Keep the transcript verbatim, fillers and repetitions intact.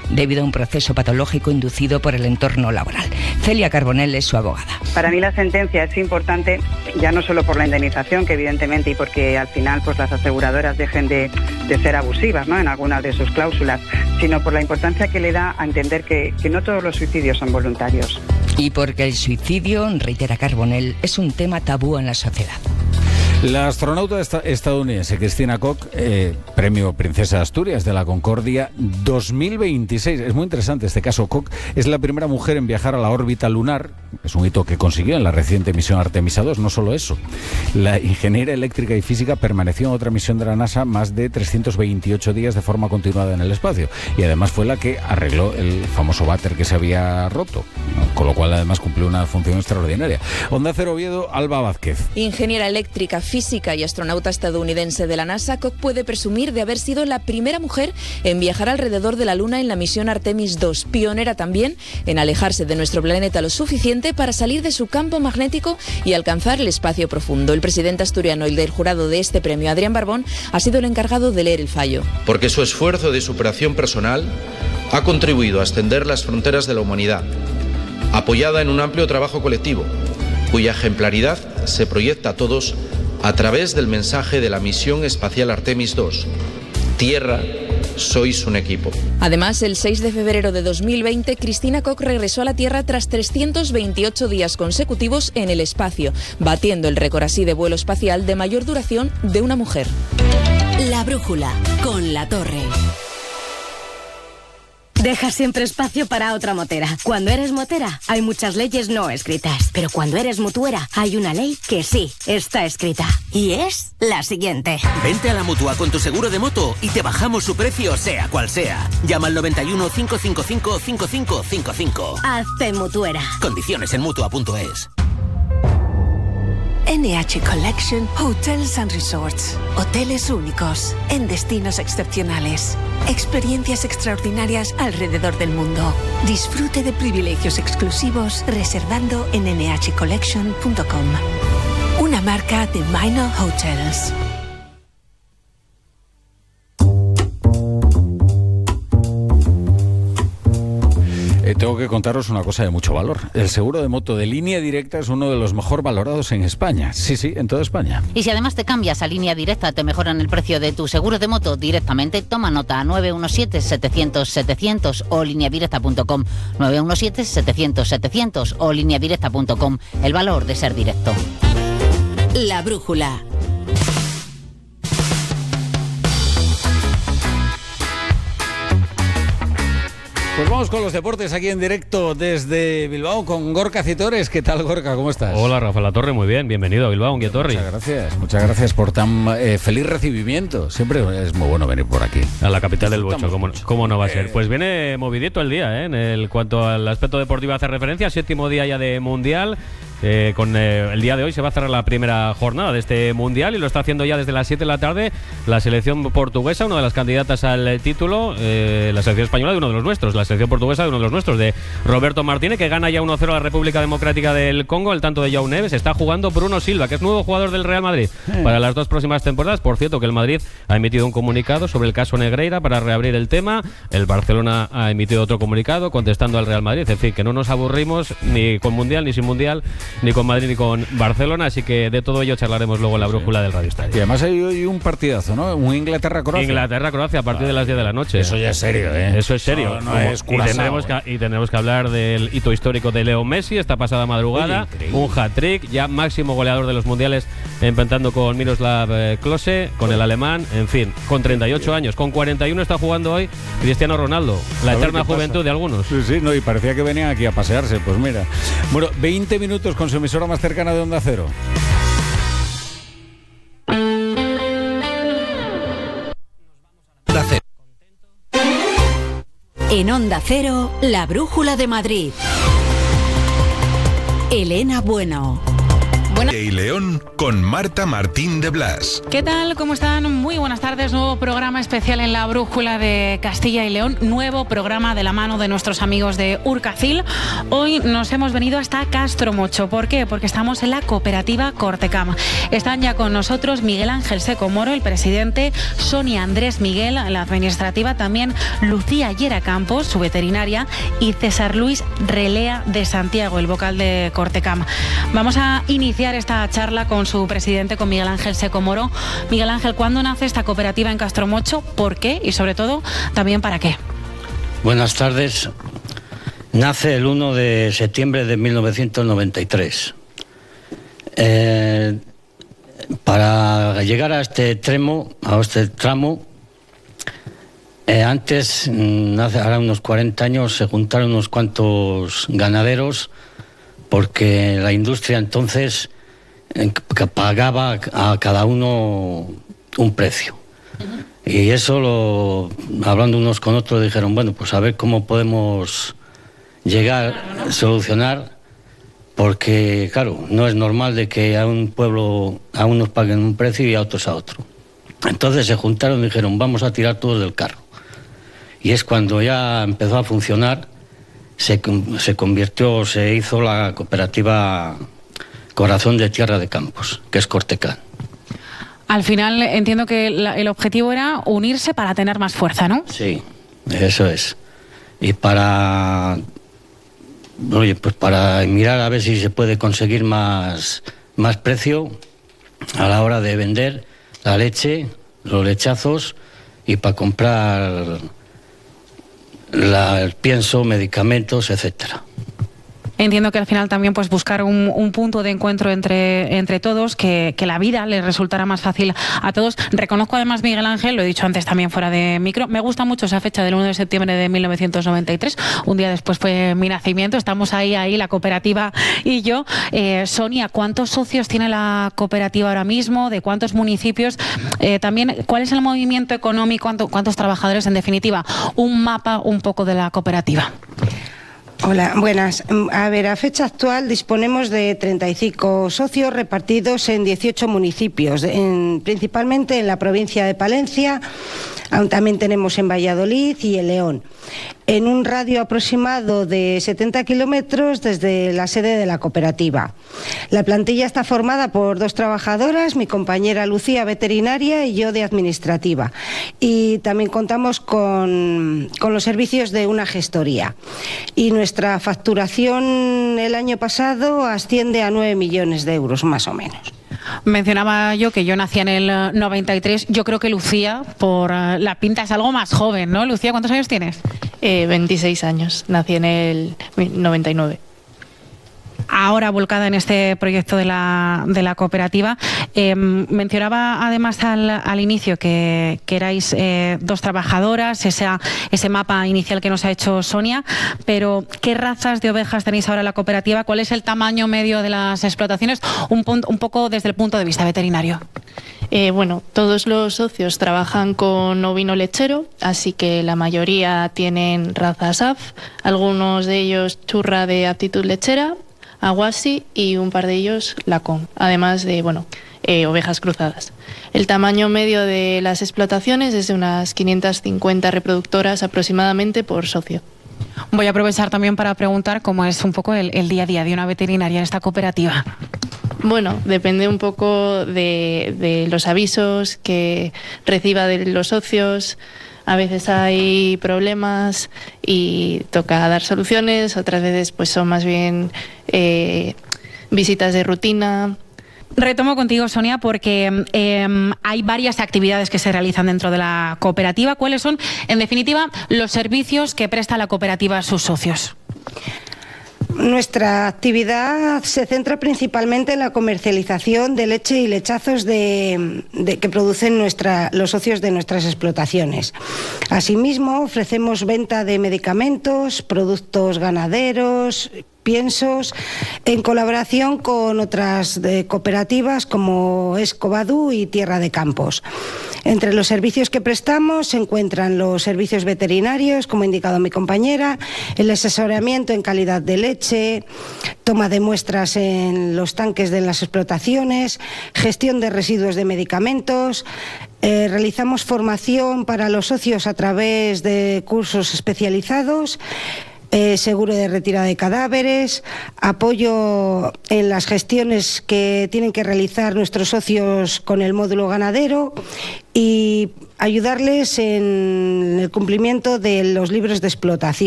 debido a un proceso patológico inducido por el entorno laboral. Celia Carbonell es su abogada. Para mí la sentencia es importante, ya no solo por la indemnización, que evidentemente, y porque al final pues las aseguradoras dejen de, de ser abusivas, ¿no?, en algunas de sus cláusulas, sino por la importancia que le da a entender que, que no todos los suicidios son voluntarios. Y porque el suicidio, reitera Carbonell, es un tema tabú en la sociedad. La astronauta estadounidense Christina Koch, eh, premio Princesa de Asturias de la Concordia dos mil veintiséis. Es muy interesante este caso. Koch es la primera mujer en viajar a la órbita lunar. Es un hito que consiguió en la reciente misión Artemisa dos. No solo eso. La ingeniera eléctrica y física permaneció en otra misión de la NASA más de trescientos veintiocho días de forma continuada en el espacio. Y además fue la que arregló el famoso váter que se había roto, ¿no? Con lo cual además cumplió una función extraordinaria. Onda Cero Oviedo, Alba Vázquez. Ingeniera eléctrica, física y astronauta estadounidense de la NASA, Koch puede presumir de haber sido la primera mujer en viajar alrededor de la Luna en la misión Artemis dos, pionera también en alejarse de nuestro planeta lo suficiente para salir de su campo magnético y alcanzar el espacio profundo. El presidente asturiano y del jurado de este premio, Adrián Barbón, ha sido el encargado de leer el fallo. Porque su esfuerzo de superación personal ha contribuido a extender las fronteras de la humanidad, apoyada en un amplio trabajo colectivo, cuya ejemplaridad se proyecta a todos a través del mensaje de la misión espacial Artemis dos. Tierra, sois un equipo. Además, el seis de febrero de dos mil veinte, Christina Koch regresó a la Tierra tras trescientos veintiocho días consecutivos en el espacio, batiendo el récord así de vuelo espacial de mayor duración de una mujer. La brújula, con La Torre. Deja siempre espacio para otra motera. Cuando eres motera, hay muchas leyes no escritas. Pero cuando eres mutuera, hay una ley que sí está escrita. Y es la siguiente. Vente a la Mutua con tu seguro de moto y te bajamos su precio, sea cual sea. Llama al noventa y uno, cinco cinco cinco, cinco cinco cinco cinco. Hazte mutuera. Condiciones en mutua punto es. N H Collection Hotels and Resorts. Hoteles únicos en destinos excepcionales. Experiencias extraordinarias alrededor del mundo. Disfrute de privilegios exclusivos reservando en N H collection punto com. Una marca de Minor Hotels. Eh, tengo que contaros una cosa de mucho valor. El seguro de moto de Línea Directa es uno de los mejor valorados en España. Sí, sí, en toda España. Y si además te cambias a Línea Directa, te mejoran el precio de tu seguro de moto directamente. Toma nota: nueve uno siete, setecientos, setecientos o línea directa punto com. nueve uno siete, setecientos, setecientos o línea directa punto com. El valor de ser directo. La brújula. Pues vamos con los deportes aquí en directo desde Bilbao con Gorka Citores. ¿Qué tal, Gorka? ¿Cómo estás? Hola, Rafa La Torre, muy bien. Bienvenido a Bilbao, Ongi Etorri. Muchas gracias. Muchas gracias por tan eh, feliz recibimiento. Siempre es muy bueno venir por aquí. A la capital del Bocho, ¿cómo, ¿cómo no va a ser? Eh... Pues viene movidito el día, ¿eh? En el cuanto al aspecto deportivo hace referencia, séptimo día ya de Mundial. Eh, con eh, el día de hoy se va a cerrar la primera jornada de este Mundial y lo está haciendo ya desde las siete de la tarde la selección portuguesa, una de las candidatas al título, eh, la selección española de uno de los nuestros, la selección portuguesa de uno de los nuestros, de Roberto Martínez, que gana ya uno cero a la República Democrática del Congo. El tanto de João Neves. Está jugando Bruno Silva, que es nuevo jugador del Real Madrid eh. para las dos próximas temporadas. Por cierto, que el Madrid ha emitido un comunicado sobre el caso Negreira para reabrir el tema. El Barcelona ha emitido otro comunicado contestando al Real Madrid. En fin, que no nos aburrimos ni con Mundial, ni sin Mundial, ni con Madrid, ni con Barcelona. Así que de todo ello charlaremos luego en la brújula sí. del Radio Estadio. Y además hay hoy un partidazo, ¿no? Un Inglaterra-Croacia. Inglaterra-Croacia a partir de las diez de la noche. Eso ya es serio, ¿eh? Eso es serio. No, no es y, tendremos que, y tendremos que hablar del hito histórico de Leo Messi esta pasada madrugada. Oye, un hat-trick, ya máximo goleador de los mundiales, empatando con Miroslav eh, Klose, con el alemán, en fin, con treinta y ocho años. Con cuarenta y uno está jugando hoy Cristiano Ronaldo, la eterna juventud de algunos. Sí, sí, no, y parecía que venían aquí a pasearse, pues mira. Bueno, veinte minutos con su emisora más cercana de Onda Cero. En Onda Cero, la brújula de Madrid. Elena Bueno. Buena... y León con Marta Martín de Blas. ¿Qué tal? ¿Cómo están? Muy buenas tardes. Nuevo programa especial en la Brújula de Castilla y León. Nuevo programa de la mano de nuestros amigos de Urcacil. Hoy nos hemos venido hasta Castromocho. ¿Por qué? Porque estamos en la cooperativa Cortecam. Están ya con nosotros Miguel Ángel Seco Moro, el presidente, Sonia Andrés Miguel, la administrativa, también Lucía Llera Campos, su veterinaria, y César Luis Relea de Santiago, el vocal de Cortecam. Vamos a iniciar esta charla con su presidente, con Miguel Ángel Seco Moro. Miguel Ángel, ¿cuándo nace esta cooperativa en Castromocho? ¿Por qué? Y sobre todo, también ¿para qué? Buenas tardes. Nace el uno de septiembre de mil novecientos noventa y tres. Eh, para llegar a este tramo, a este tramo, eh, antes, hace ahora unos cuarenta años, se juntaron unos cuantos ganaderos, porque la industria entonces eh, pagaba a cada uno un precio. Uh-huh. Y eso, lo, hablando unos con otros, dijeron, bueno, pues a ver cómo podemos llegar, solucionar, porque, claro, no es normal de que a un pueblo, a unos paguen un precio y a otros a otro. Entonces se juntaron y dijeron, vamos a tirar todos del carro. Y es cuando ya empezó a funcionar, se, se convirtió, se hizo la cooperativa Corazón de Tierra de Campos, que es Cortecam. Al final entiendo que la, el objetivo era unirse para tener más fuerza, ¿no? Sí, eso es. Y para, oye, pues para mirar a ver si se puede conseguir más, más precio a la hora de vender la leche, los lechazos, y para comprar la, el pienso, medicamentos, etcétera. Entiendo que al final también pues buscar un, un punto de encuentro entre, entre todos, que, que la vida les resultara más fácil a todos. Reconozco además, Miguel Ángel, lo he dicho antes también fuera de micro, me gusta mucho esa fecha del uno de septiembre de mil novecientos noventa y tres, un día después fue mi nacimiento, estamos ahí, ahí, la cooperativa y yo. Eh, Sonia, ¿cuántos socios tiene la cooperativa ahora mismo? ¿De cuántos municipios? Eh, también, ¿cuál es el movimiento económico? ¿Cuánto, ¿Cuántos trabajadores? En definitiva, un mapa un poco de la cooperativa. Hola, buenas. A ver, a fecha actual disponemos de treinta y cinco socios repartidos en dieciocho municipios, en, principalmente en la provincia de Palencia, aún también tenemos en Valladolid y en León, en un radio aproximado de setenta kilómetros desde la sede de la cooperativa. La plantilla está formada por dos trabajadoras, mi compañera Lucía, veterinaria, y yo de administrativa. Y también contamos con, con los servicios de una gestoría. Y nuestra facturación el año pasado asciende a nueve millones de euros, más o menos. Mencionaba yo que yo nací en el noventa y tres. Yo creo que Lucía, por uh, la pinta, es algo más joven, ¿no? Lucía, ¿cuántos años tienes? Eh, veintiséis años. Nací en el noventa y nueve. Ahora volcada en este proyecto de la, de la cooperativa. Eh, mencionaba además al, al inicio que, que erais eh, dos trabajadoras, esa, ese mapa inicial que nos ha hecho Sonia, pero ¿qué razas de ovejas tenéis ahora en la cooperativa? ¿Cuál es el tamaño medio de las explotaciones? Un, un poco desde el punto de vista veterinario. Eh, bueno, todos los socios trabajan con ovino lechero, así que la mayoría tienen raza S A F, algunos de ellos churra de aptitud lechera, aguasi y un par de ellos lacón, además de, bueno, eh, ovejas cruzadas. El tamaño medio de las explotaciones es de unas quinientas cincuenta reproductoras aproximadamente por socio. Voy a aprovechar también para preguntar cómo es un poco el, el día a día de una veterinaria en esta cooperativa. Bueno, depende un poco de, de los avisos que reciba de los socios. A veces hay problemas y toca dar soluciones, otras veces pues son más bien eh, visitas de rutina. Retomo contigo, Sonia, porque eh, hay varias actividades que se realizan dentro de la cooperativa. ¿Cuáles son, en definitiva, los servicios que presta la cooperativa a sus socios? Nuestra actividad se centra principalmente en la comercialización de leche y lechazos de, de, que producen nuestra, los socios de nuestras explotaciones. Asimismo, ofrecemos venta de medicamentos, productos ganaderos, piensos, en colaboración con otras de cooperativas como Escobadú y Tierra de Campos. Entre los servicios que prestamos se encuentran los servicios veterinarios, como ha indicado mi compañera, el asesoramiento en calidad de leche, toma de muestras en los tanques de las explotaciones, gestión de residuos de medicamentos. Eh, realizamos formación para los socios a través de cursos especializados, eh, seguro de retirada de cadáveres, apoyo en las gestiones que tienen que realizar nuestros socios con el módulo ganadero y ayudarles en el cumplimiento de los libros de explotación.